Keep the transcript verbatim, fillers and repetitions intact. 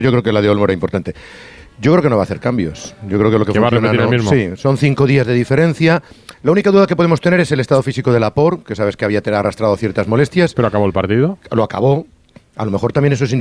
Yo creo que la de Olmo era importante. Yo creo que no va a hacer cambios. Yo creo que lo que, que va a repetir no, el mismo. Sí, son cinco días de diferencia. La única duda que podemos tener es el estado físico de Laporte, que sabes que había arrastrado ciertas molestias. Pero acabó el partido. Lo acabó. A lo mejor también eso es